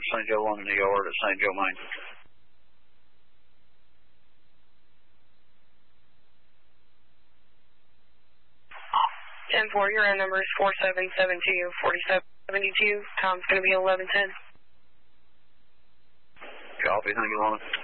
St. Joe 1 in the yard at St. Joe Main. 10-4, your end number is 4772-4772. Time's going to be 11:10. Copy, hang on.